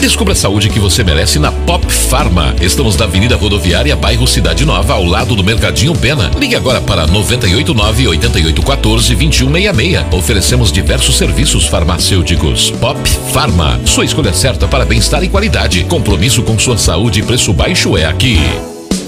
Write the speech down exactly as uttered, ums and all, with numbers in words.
Descubra a saúde que você merece na Pop Pharma. Estamos na Avenida Rodoviária, bairro Cidade Nova, ao lado do Mercadinho Pena. Ligue agora para noventa e oito nove, oitenta e oito um quatro, vinte e um sessenta e seis. Oferecemos diversos serviços farmacêuticos. Pop Pharma, sua escolha certa para bem-estar e qualidade. Compromisso com sua saúde e preço baixo é aqui.